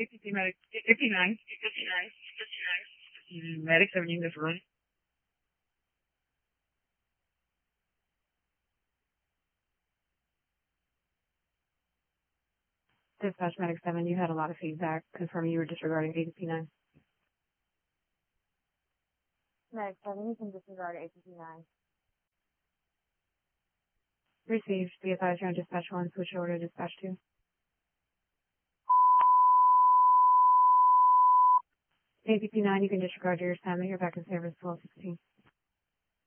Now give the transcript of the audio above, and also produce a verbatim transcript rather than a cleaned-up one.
A P P Medic fifty-nine. fifty-nine. fifty-nine. Medic seventeen, this room. Dispatch Medic seven, you had a lot of feedback confirming you were disregarding A P P nine. Medic seven, you can disregard A P P nine. Received. Be advised you're on Dispatch one, switch over to Dispatch two. A P P nine, you can disregard your assignment. You're back in service twelve sixteen.